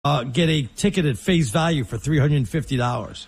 get a ticket at face value for $350.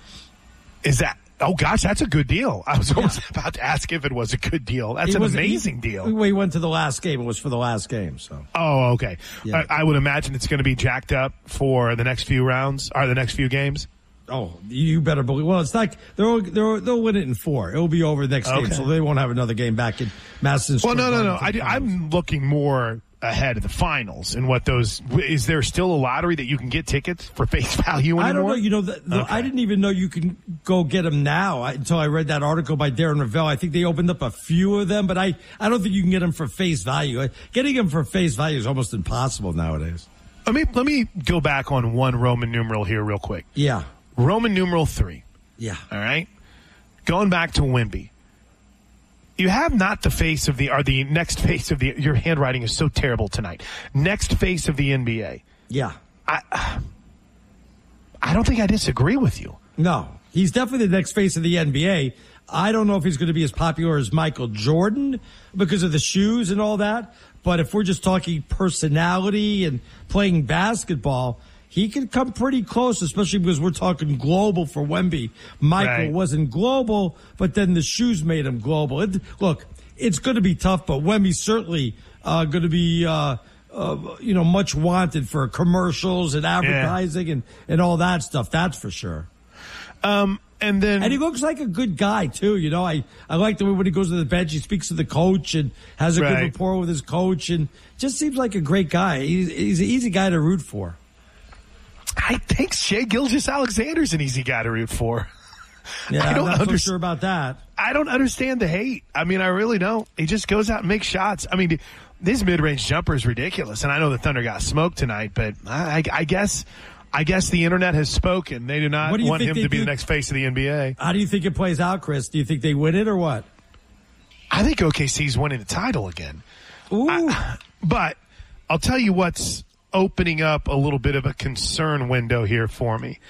Is that? Oh, gosh, that's a good deal. I was almost about to ask if it was a good deal. That's an amazing deal. We went to the last game. It was for the last game. So. Oh, okay. Yeah. I would imagine it's going to be jacked up for the next few rounds or the next few games. Oh, you better believe. Well, it's like they'll win it in 4. It'll be over the next game, so they won't have another game back in Madison Square Garden. No. I'm looking more ahead of the finals and what those. Is there still a lottery that you can get tickets for face value anymore? I don't know. You know, I didn't even know you can go get them now until I read that article by Darren Ravel. I think they opened up a few of them, but I don't think you can get them for face value. Getting them for face value is almost impossible nowadays. Let me go back on one Roman numeral here real quick. Yeah. Roman numeral 3. Yeah. All right. Going back to Wemby. You have not the face of the next face of your handwriting is so terrible tonight. Next face of the NBA. Yeah. I don't think I disagree with you. No. He's definitely the next face of the NBA. I don't know if he's going to be as popular as Michael Jordan because of the shoes and all that. But if we're just talking personality and playing basketball, he could come pretty close, especially because we're talking global for Wemby. Michael wasn't global, but then the shoes made him global. Look, it's going to be tough, but Wemby's certainly going to be, much wanted for commercials and advertising and all that stuff. That's for sure. And he looks like a good guy too. You know, I like the way when he goes to the bench, he speaks to the coach and has a good rapport with his coach, and just seems like a great guy. He's an easy guy to root for. I think Shai Gilgeous-Alexander's an easy guy to root for. Yeah, I'm not so sure about that. I don't understand the hate. I mean, I really don't. He just goes out and makes shots. I mean, this mid-range jumper is ridiculous, and I know the Thunder got smoked tonight, but I guess the internet has spoken. They do not want him to be the next face of the NBA. How do you think it plays out, Chris? Do you think they win it or what? I think OKC's winning the title again. Ooh. But I'll tell you what's opening up a little bit of a concern window here for me.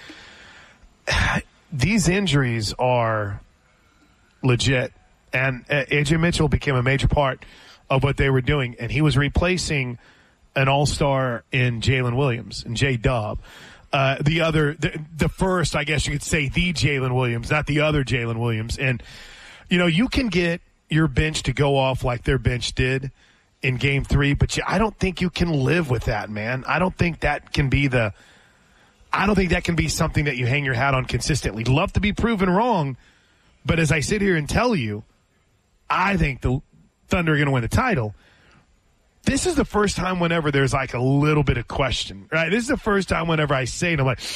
These injuries are legit, and AJ Mitchell became a major part of what they were doing, and he was replacing an all-star in Jalen Williams and J-Dub. The first, I guess you could say, the Jalen Williams, not the other Jalen Williams. And, you know, you can get your bench to go off like their bench did in Game 3, but I don't think you can live with that, man. I don't think that can be something that you hang your hat on consistently. Love to be proven wrong, but as I sit here and tell you, I think the Thunder are going to win the title. This is the first time whenever there's like a little bit of question, right? This is the first time whenever I say it, I'm like,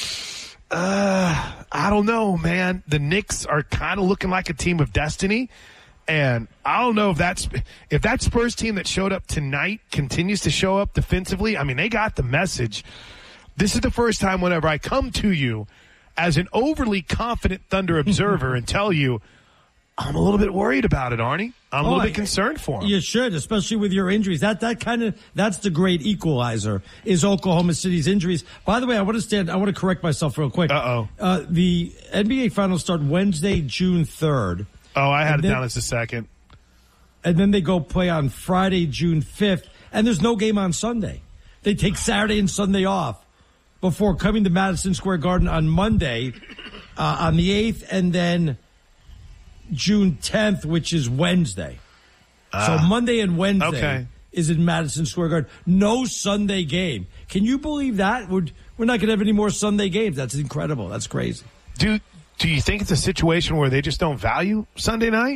I don't know, man. The Knicks are kind of looking like a team of destiny. And I don't know if that Spurs team that showed up tonight continues to show up defensively. I mean, they got the message. This is the first time whenever I come to you as an overly confident Thunder observer and tell you I'm a little bit worried about it, Arnie. I'm a little bit concerned for him. You should, especially with your injuries. That's the great equalizer is Oklahoma City's injuries. By the way, I want to correct myself real quick. The NBA Finals start Wednesday, June 3rd. Oh, I had it down as the 2nd. And then they go play on Friday, June 5th. And there's no game on Sunday. They take Saturday and Sunday off before coming to Madison Square Garden on Monday on the 8th, and then June 10th, which is Wednesday. So Monday and Wednesday is in Madison Square Garden. No Sunday game. Can you believe that? We're not going to have any more Sunday games. That's incredible. That's crazy. Do you think it's a situation where they just don't value Sunday night?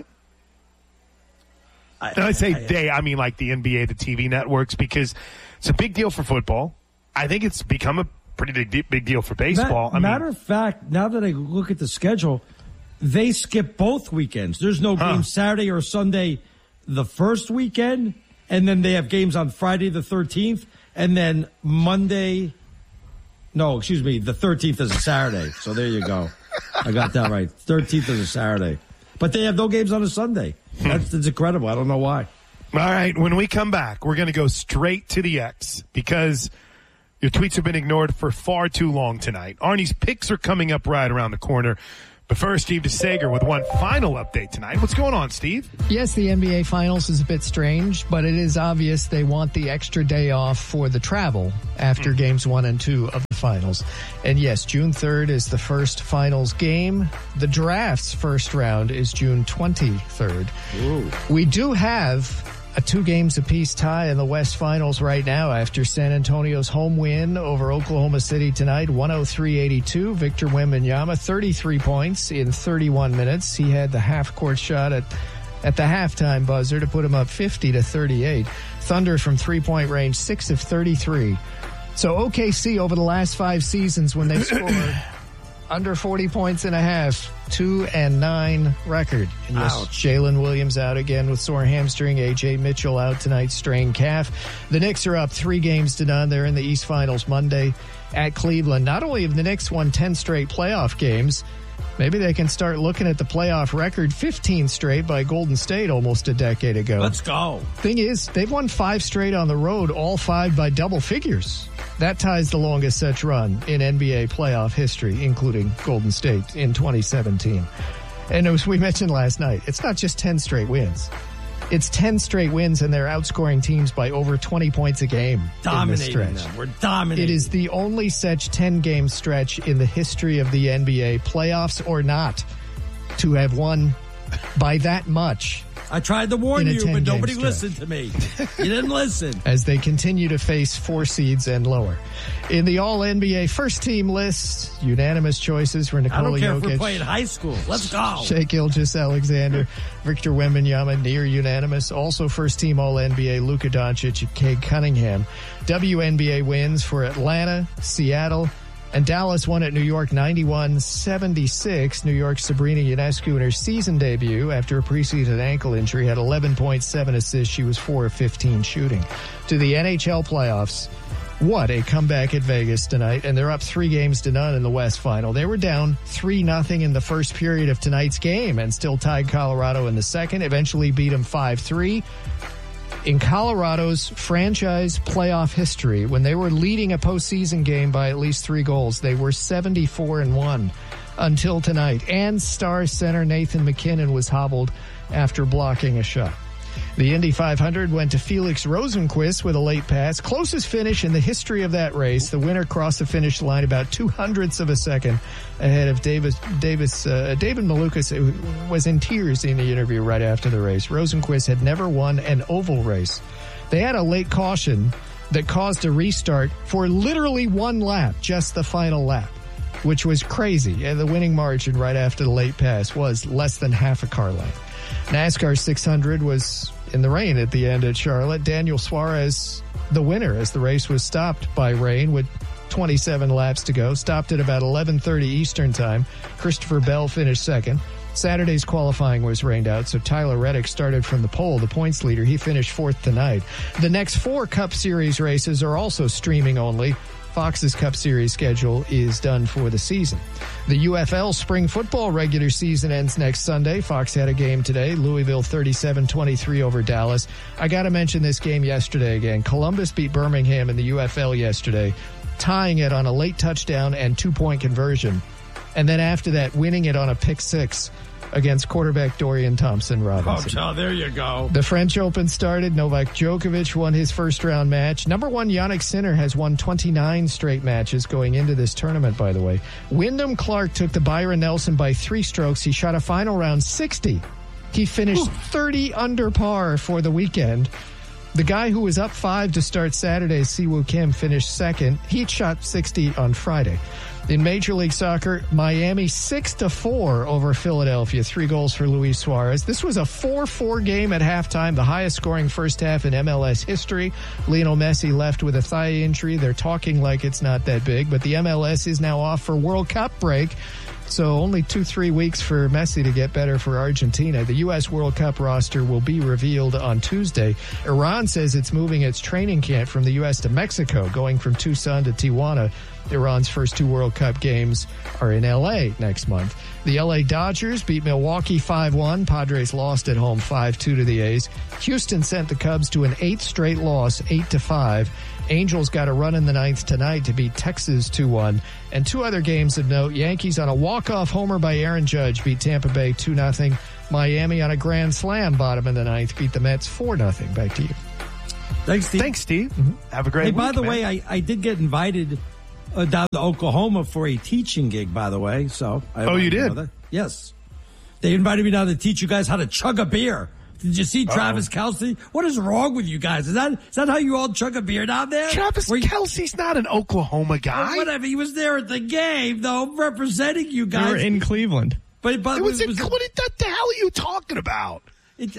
I mean like the NBA, the TV networks, because it's a big deal for football. I think it's become a pretty big deal for baseball. Matter of fact, now that I look at the schedule, they skip both weekends. There's no game Saturday or Sunday the first weekend, and then they have games on Friday the 13th, and then Monday. No, excuse me, the 13th is a Saturday. So there you go. I got that right. 13th is a Saturday. But they have no games on a Sunday. That's incredible. I don't know why. All right, when we come back, we're going to go straight to the X because your tweets have been ignored for far too long tonight. Arnie's picks are coming up right around the corner. But first, Steve DeSager with one final update tonight. What's going on, Steve? Yes, the NBA Finals is a bit strange, but it is obvious they want the extra day off for the travel after games 1 and 2 of the Finals. And yes, June 3rd is the first Finals game. The draft's first round is June 23rd. Ooh. We do have a 2 games apiece tie in the West Finals right now after San Antonio's home win over Oklahoma City tonight, 103-82. Victor Wembanyama, 33 points in 31 minutes. He had the half-court shot at the halftime buzzer to put him up 50-38. Thunder from three-point range, 6 of 33. So OKC over the last 5 seasons when they scored under 40 points and a half, 2-9 record. And yes, Jalen Williams out again with sore hamstring. A.J. Mitchell out tonight, strained calf. The Knicks are up 3-0. They're in the East Finals Monday at Cleveland. Not only have the Knicks won 10 straight playoff games, maybe they can start looking at the playoff record, 15 straight by Golden State almost a decade ago. Let's go. Thing is, they've won 5 straight on the road, all 5 by double figures. That ties the longest such run in NBA playoff history, including Golden State in 2017. And as we mentioned last night, it's not just 10 straight wins. It's 10 straight wins, and they're outscoring teams by over 20 points a game. Dominating them. We're dominating. It is the only such 10-game stretch in the history of the NBA, playoffs or not, to have won by that much. I tried to warn you, but nobody stretch. Listened to me. You didn't listen. As they continue to face 4 seeds and lower. In the All-NBA first-team list, unanimous choices for Nikola Jokic. I don't care if we're playing high school. Let's go. Shai Gilgeous-Alexander, Victor Wembanyama, near unanimous. Also first-team All-NBA, Luka Doncic and Cade Cunningham. WNBA wins for Atlanta, Seattle, and Dallas won at New York 91-76. New York's Sabrina Ionescu in her season debut after a preseason ankle injury had 11.7 assists. She was 4 of 15 shooting. To the NHL playoffs, what a comeback at Vegas tonight, and they're up 3-0 in the West Final. They were down 3-0 in the first period of tonight's game and still tied Colorado in the second, eventually beat them 5-3. In Colorado's franchise playoff history, when they were leading a postseason game by at least 3 goals, they were 74-1 until tonight. And star center Nathan McKinnon was hobbled after blocking a shot. The Indy 500 went to Felix Rosenqvist with a late pass. Closest finish in the history of that race. The winner crossed the finish line about 0.02 of a second ahead of David Malukas, who was in tears in the interview right after the race. Rosenqvist had never won an oval race. They had a late caution that caused a restart for literally 1 lap, just the final lap, which was crazy. And the winning margin right after the late pass was less than half a car length. NASCAR 600 was in the rain at the end at Charlotte. Daniel Suarez, the winner, as the race was stopped by rain with 27 laps to go. Stopped at about 11:30 Eastern time. Christopher Bell finished second. Saturday's qualifying was rained out, so Tyler Reddick started from the pole, the points leader. He finished 4th tonight. The next 4 Cup Series races are also streaming only. Fox's Cup Series schedule is done for the season. The UFL spring football regular season ends next Sunday. Fox had a game today. Louisville 37-23 over Dallas. I got to mention this game yesterday again. Columbus beat Birmingham in the UFL yesterday, tying it on a late touchdown and 2-point conversion. And then after that, winning it on a pick 6 against quarterback Dorian Thompson-Robinson. Oh, there you go. The French Open started. Novak Djokovic won his first-round match. Number 1, Jannik Sinner has won 29 straight matches going into this tournament, by the way. Wyndham Clark took the Byron Nelson by 3 strokes. He shot a final round 60. He finished 30 under par for the weekend. The guy who was up 5 to start Saturday, Siwoo Kim, finished second. He shot 60 on Friday. In Major League Soccer, Miami 6-4 over Philadelphia. 3 goals for Luis Suarez. This was a 4-4 game at halftime, the highest scoring first half in MLS history. Lionel Messi left with a thigh injury. They're talking like it's not that big, but the MLS is now off for World Cup break. So only 2-3 weeks for Messi to get better for Argentina. The U.S. World Cup roster will be revealed on Tuesday. Iran says it's moving its training camp from the U.S. to Mexico, going from Tucson to Tijuana. Iran's first 2 World Cup games are in L.A. next month. The L.A. Dodgers beat Milwaukee 5-1. Padres lost at home 5-2 to the A's. Houston sent the Cubs to an 8th straight loss, 8-5. Angels got a run in the ninth tonight to beat Texas 2-1. And two other games of note. Yankees on a walk-off homer by Aaron Judge beat Tampa Bay 2-0. Miami on a grand slam bottom in the ninth beat the Mets 4-0. Back to you. Thanks, Steve. Thanks, Steve. Mm-hmm. Have a great week, by the man. way, I did get invited down to Oklahoma for a teaching gig, by the way. So you did? Yes. They invited me down to teach you guys how to chug a beer. Did you see Travis Kelce? What is wrong with you guys? Is that how you all chug a beer down there? Travis Kelce's not an Oklahoma guy. Well, whatever. He was there at the game, though, representing you guys. We were in Cleveland. But what the hell are you talking about? It's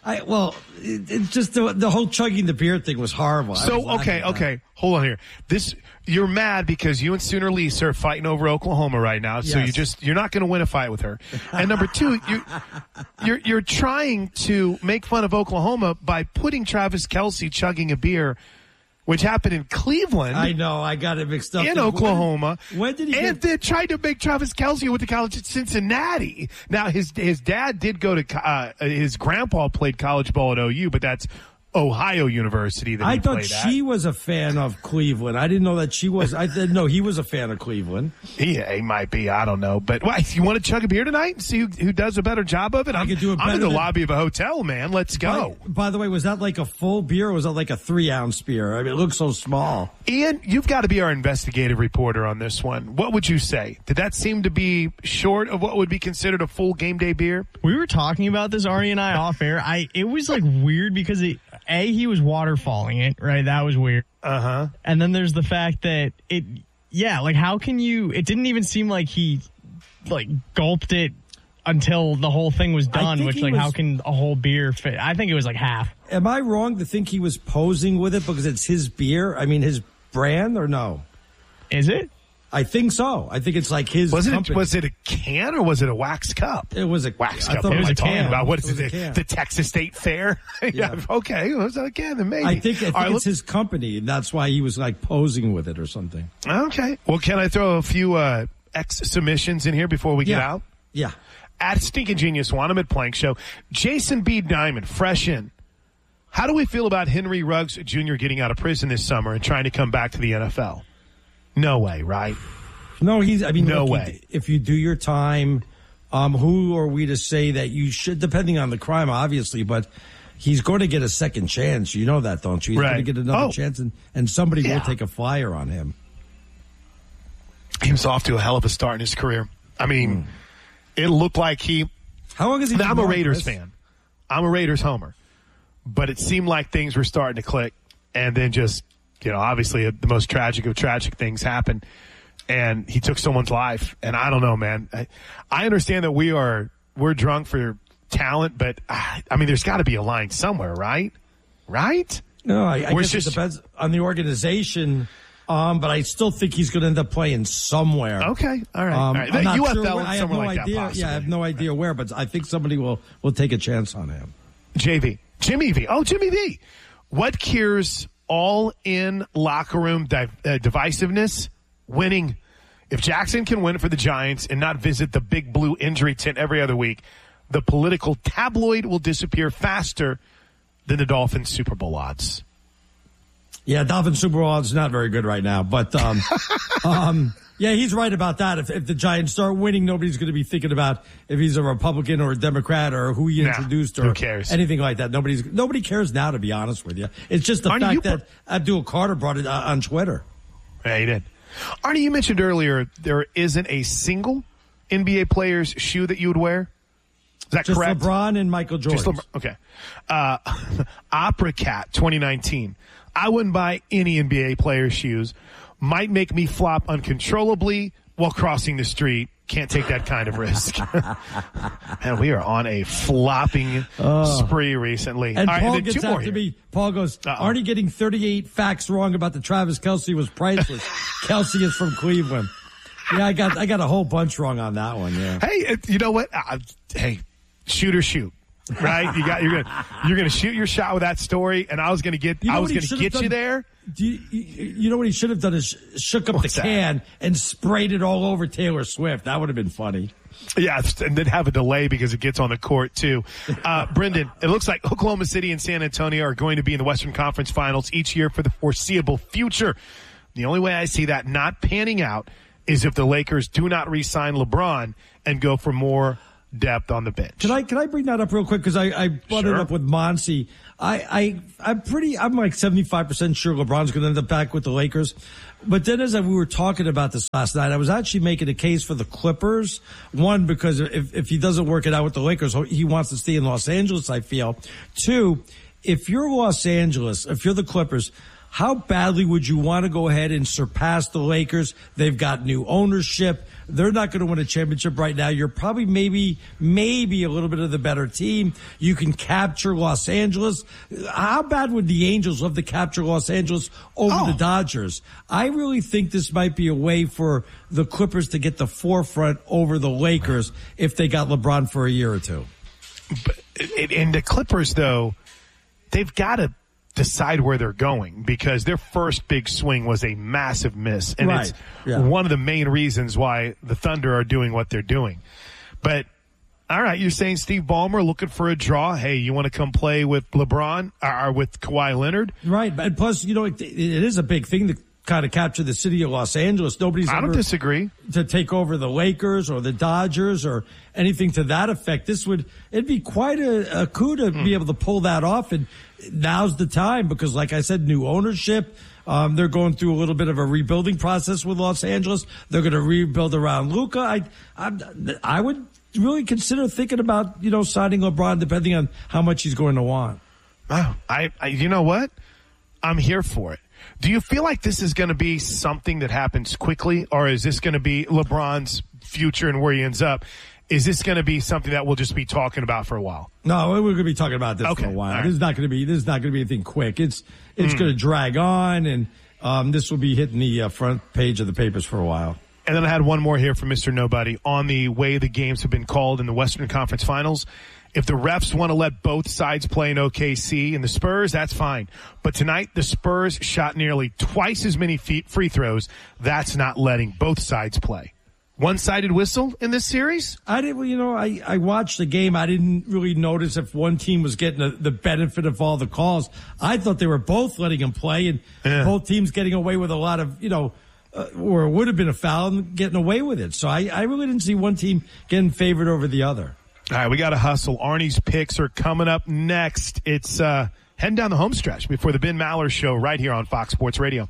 just the whole chugging the beer thing was horrible. So, okay. Hold on here. You're mad because you and Sooner Lisa are fighting over Oklahoma right now. So you're not going to win a fight with her. And number two, you're trying to make fun of Oklahoma by putting Travis Kelce chugging a beer, which happened in Cleveland. I know. I got it mixed up. In Oklahoma. When did he they tried to make Travis Kelce with the college at Cincinnati. Now, his dad did go to his grandpa played college ball at OU, but that's Ohio University that he played at. I thought she was a fan of Cleveland. I didn't know that she was. I didn't know he was a fan of Cleveland. Yeah, he might be. I don't know. But you want to chug a beer tonight and see who does a better job of it? I'm in the lobby of a hotel, man. Let's go. By the way, was that like a full beer or was that like a 3-ounce beer? I mean, it looks so small. Ian, you've got to be our investigative reporter on this one. What would you say? Did that seem to be short of what would be considered a full game day beer? We were talking about this, Ari and I, off air. It was like weird because he was waterfalling it, right? That was weird. Uh-huh. And then there's the fact that how can you, it didn't even seem like he, gulped it until the whole thing was done, how can a whole beer fit? I think it was like half. Am I wrong to think he was posing with it because it's his beer? I mean, his brand or no? Is it? I think so. I think it's like his company. Was it a can or was it a wax cup? It was a wax cup. What am I talking about? What is it? The Texas State Fair? Yeah. Okay. Was that a can? Then maybe. I think it's his company, and that's why he was like posing with it or something. Okay. Well, can I throw a few submissions in here before we get out? Yeah. At Stinking Genius One, I'm at Plank Show. Jason B. Diamond, fresh in. How do we feel about Henry Ruggs Jr. getting out of prison this summer and trying to come back to the NFL? No way, right? No, no way. If you do your time, who are we to say that you should, depending on the crime, obviously, but he's going to get a second chance. You know that, don't you? He's going to get another chance, and somebody will take a flyer on him. He was off to a hell of a start in his career. I mean, it looked like How long has he been? I'm a Raiders fan. I'm a Raiders homer. But it seemed like things were starting to click, and then just, obviously the most tragic of tragic things happened, and he took someone's life. And I don't know, man. I understand that we're drunk for talent, but I mean, there's got to be a line somewhere, right? Right? No, I guess it depends on the organization. But I still think he's going to end up playing somewhere. Okay, all right. I'm not UFL sure. I have no idea. Possibly. I have no idea where, but I think somebody will take a chance on him. Jimmy V. Oh, Jimmy V. What cures all in locker room divisiveness? Winning. If Jackson can win for the Giants and not visit the big blue injury tent every other week, the political tabloid will disappear faster than the Dolphins Super Bowl odds. Yeah, Dolphins Super Bowl odds not very good right now, but yeah, he's right about that. If the Giants start winning, nobody's going to be thinking about if he's a Republican or a Democrat or who he introduced or who cares? Anything like that. Nobody cares now, to be honest with you. It's just the fact that Abdul Carter brought it on Twitter. Yeah, he did. Arnie, you mentioned earlier there isn't a single NBA player's shoe that you would wear. Is that just correct? LeBron and Michael Jordan. Okay. Opera Cat 2019. I wouldn't buy any NBA player's shoes. Might make me flop uncontrollably while crossing the street. Can't take that kind of risk. Man, we are on a flopping spree recently. And All Paul right, gets after me. Paul goes, Arnie getting 38 facts wrong about the Travis Kelce was priceless. Kelce is from Cleveland. Yeah, I got a whole bunch wrong on that one. Yeah. Hey, you know what? Hey, shoot or shoot. Right? You're gonna shoot your shot with that story, and I was gonna get you there. You know what he should have done is shook up the can and sprayed it all over Taylor Swift. That would have been funny. Yeah, and then have a delay because it gets on the court, too. Brendan, it looks like Oklahoma City and San Antonio are going to be in the Western Conference Finals each year for the foreseeable future. The only way I see that not panning out is if the Lakers do not re-sign LeBron and go for more depth on the bench. Can I bring that up real quick? Because I brought it up with Monsi. I'm like 75% sure LeBron's going to end up back with the Lakers. But then as we were talking about this last night, I was actually making a case for the Clippers. One, because if he doesn't work it out with the Lakers, he wants to stay in Los Angeles, I feel. Two, if you're Los Angeles, if you're the Clippers, how badly would you want to go ahead and surpass the Lakers? They've got new ownership. They're not going to win a championship right now. You're probably maybe a little bit of the better team. You can capture Los Angeles. How bad would the Angels love to capture Los Angeles over the Dodgers? I really think this might be a way for the Clippers to get the forefront over the Lakers if they got LeBron for a year or two. And the Clippers, though, they've got to decide where they're going because their first big swing was a massive miss. And it's one of the main reasons why the Thunder are doing what they're doing. But, all right, you're saying Steve Ballmer looking for a draw. Hey, you want to come play with LeBron or with Kawhi Leonard? Right. And plus, it is a big thing to kind of capture the city of Los Angeles. I don't disagree. To take over the Lakers or the Dodgers or anything to that effect. It'd be quite a coup to be able to pull that off. And now's the time because, like I said, new ownership. They're going through a little bit of a rebuilding process with Los Angeles. They're going to rebuild around Luka. I would really consider thinking about, signing LeBron depending on how much he's going to want. Oh, you know what? I'm here for it. Do you feel like this is going to be something that happens quickly, or is this going to be LeBron's future and where he ends up? Is this going to be something that we'll just be talking about for a while? No, we're going to be talking about this for a while. Right. This is not going to be anything quick. It's going to drag on, and this will be hitting the front page of the papers for a while. And then I had one more here from Mr. Nobody on the way the games have been called in the Western Conference Finals. If the refs want to let both sides play in OKC and the Spurs, that's fine. But tonight, the Spurs shot nearly twice as many free throws. That's not letting both sides play. One-sided whistle in this series? I watched the game. I didn't really notice if one team was getting the benefit of all the calls. I thought they were both letting them play, and both teams getting away with a lot of, or it would have been a foul and getting away with it. So I really didn't see one team getting favored over the other. All right, we got to hustle. Arnie's picks are coming up next. It's heading down the home stretch before the Ben Maller Show right here on Fox Sports Radio.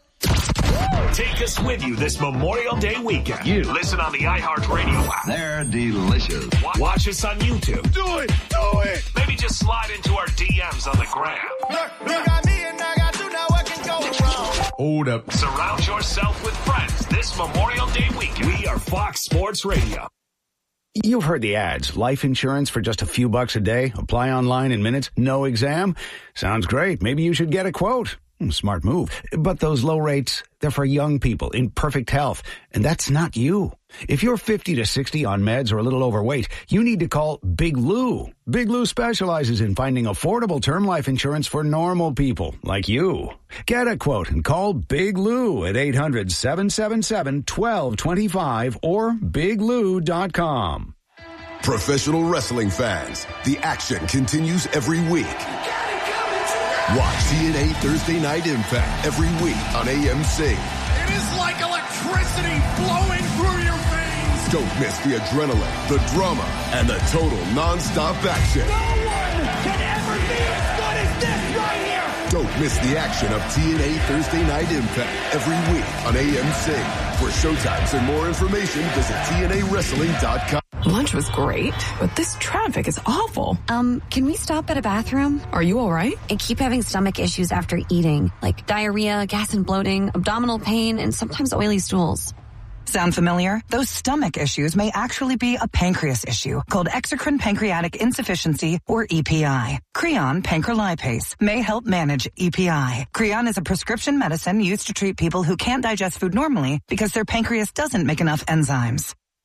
Take us with you this Memorial Day weekend. You listen on the iHeartRadio app. They're delicious. Watch us on YouTube. Do it. Maybe just slide into our DMs on the gram. Look at me and I got you now. What can go wrong? Hold up. Surround yourself with friends this Memorial Day weekend. We are Fox Sports Radio. You've heard the ads. Life insurance for just a few bucks a day. Apply online in minutes. No exam. Sounds great. Maybe you should get a quote. Smart move. But those low rates, they're for young people in perfect health. And that's not you. If you're 50 to 60 on meds or a little overweight, you need to call Big Lou. Big Lou specializes in finding affordable term life insurance for normal people like you. Get a quote and call Big Lou at 800-777-1225 or biglou.com. Professional wrestling fans, the action continues every week. Watch TNA Thursday Night Impact every week on AMC. It is like electricity flowing through your veins. Don't miss the adrenaline, the drama, and the total non-stop action. No one can ever be as good as this right here. Don't miss the action of TNA Thursday Night Impact every week on AMC. For showtimes and more information, visit TNAWrestling.com. Lunch was great, but this traffic is awful. Can we stop at a bathroom? Are you all right? I keep having stomach issues after eating, like diarrhea, gas and bloating, abdominal pain, and sometimes oily stools. Sound familiar? Those stomach issues may actually be a pancreas issue called exocrine pancreatic insufficiency, or EPI. Creon pancrelipase may help manage EPI. Creon is a prescription medicine used to treat people who can't digest food normally because their pancreas doesn't make enough enzymes.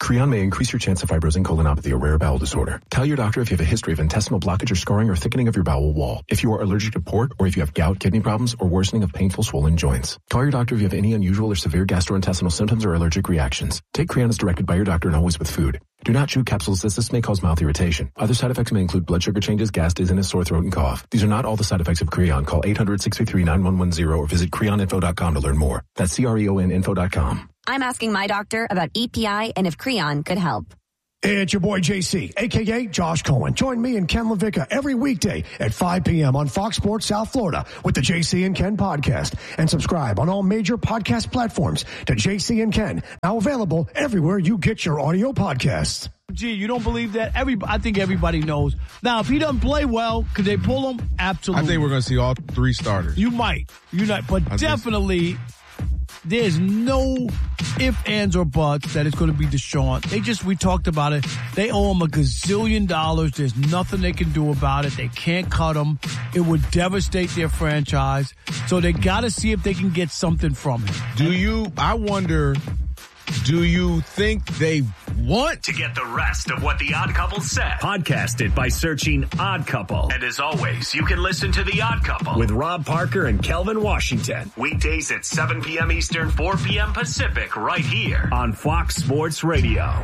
Creon may increase your chance of fibrosing colonopathy, a rare bowel disorder. Tell your doctor if you have a history of intestinal blockage or scarring or thickening of your bowel wall. If you are allergic to port, or if you have gout, kidney problems, or worsening of painful swollen joints. Call your doctor if you have any unusual or severe gastrointestinal symptoms or allergic reactions. Take Creon as directed by your doctor and always with food. Do not chew capsules as this may cause mouth irritation. Other side effects may include blood sugar changes, gas, dizziness, sore throat, and cough. These are not all the side effects of Creon. Call 800-633-9110 or visit creoninfo.com to learn more. That's CREONinfo.com. I'm asking my doctor about EPI and if Creon could help. It's your boy JC, a.k.a. Josh Cohen. Join me and Ken LaVicka every weekday at 5 p.m. on Fox Sports South Florida with the JC and Ken podcast. And subscribe on all major podcast platforms to JC and Ken, now available everywhere you get your audio podcasts. Gee, you don't believe that? I think everybody knows. Now, if he doesn't play well, could they pull him? Absolutely. I think we're going to see all three starters. You might. But definitely, there's no ifs, ands, or buts that it's going to be Deshaun. We talked about it. They owe him $1 gazillion. There's nothing they can do about it. They can't cut him. It would devastate their franchise. So they got to see if they can get something from him. I wonder, do you think they want to get the rest of what The Odd Couple said? Podcast it by searching Odd Couple. And as always, you can listen to The Odd Couple with Rob Parker and Kelvin Washington. Weekdays at 7 p.m. Eastern, 4 p.m. Pacific, right here on Fox Sports Radio.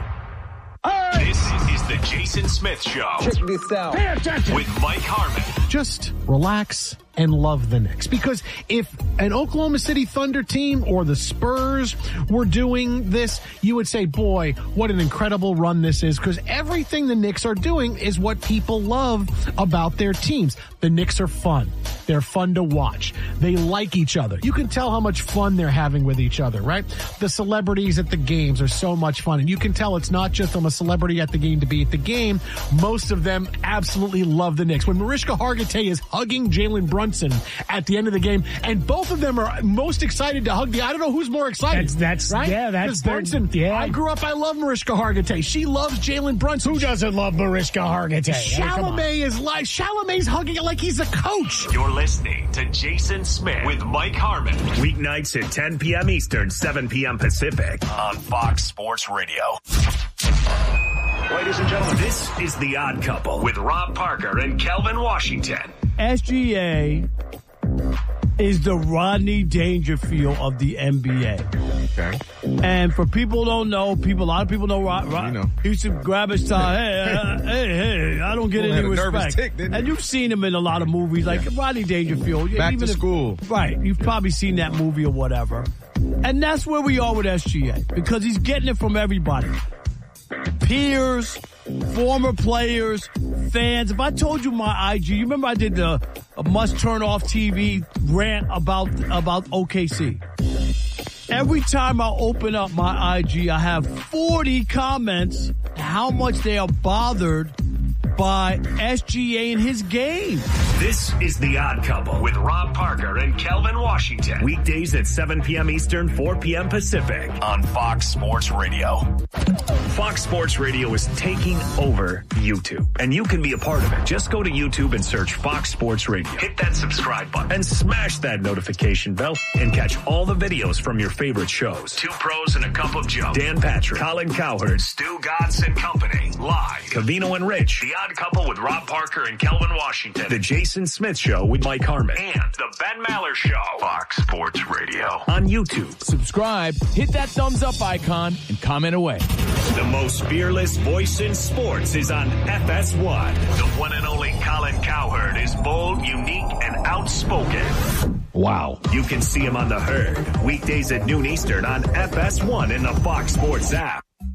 This is the Jason Smith Show. Check this out. Pay attention. With Mike Harmon. Just relax and love the Knicks. Because if an Oklahoma City Thunder team or the Spurs were doing this, you would say, boy, what an incredible run this is. Because everything the Knicks are doing is what people love about their teams. The Knicks are fun. They're fun to watch. They like each other. You can tell how much fun they're having with each other, right? The celebrities at the games are so much fun. And you can tell it's not just I'm a celebrity at the game to be at the game. Most of them absolutely love the Knicks. When Mariska Hargitay is hugging Jalen Brunson at the end of the game, and both of them are most excited to hug I don't know who's more excited. That's right? Yeah, that's Brunson. Yeah. I grew up, I love Mariska Hargitay. She loves Jalen Brunson. Who doesn't love Mariska Hargitay? Chalamet's hugging it like he's a coach. You're listening to Jason Smith with Mike Harmon. Weeknights at 10 p.m. Eastern, 7 p.m. Pacific on Fox Sports Radio. Ladies and gentlemen, this is The Odd Couple with Rob Parker and Kelvin Washington. SGA is the Rodney Dangerfield of the NBA. Okay. And for people who don't know, a lot of people know Rod. He used to grab his tie. Hey, I don't get any respect. And you've seen him in a lot of movies, like Rodney Dangerfield. Back to School. Right. You've probably seen that movie or whatever. And that's where we are with SGA, because he's getting it from everybody. Peers, former players, fans. If I told you my IG, you remember I did the must turn off TV rant about OKC. Every time I open up my IG, I have 40 comments how much they are bothered by SGA in his game. This is The Odd Couple with Rob Parker and Kelvin Washington. Weekdays at 7 p.m. Eastern, 4 p.m. Pacific on Fox Sports Radio. Fox Sports Radio is taking over YouTube, and you can be a part of it. Just go to YouTube and search Fox Sports Radio. Hit that subscribe button and smash that notification bell and catch all the videos from your favorite shows. Two Pros and a Cup of Joe. Dan Patrick, Colin Cowherd, Stu Gatz and Company. Live. Covino and Rich. The Odd Couple with Rob Parker and Kelvin Washington. The Jason Smith Show with Mike Harmon. And the Ben Maller Show. Fox Sports Radio. On YouTube. Subscribe, hit that thumbs up icon, and comment away. The most fearless voice in sports is on FS1. The one and only Colin Cowherd is bold, unique, and outspoken. Wow. You can see him on The Herd. Weekdays at noon Eastern on FS1 in the Fox Sports app.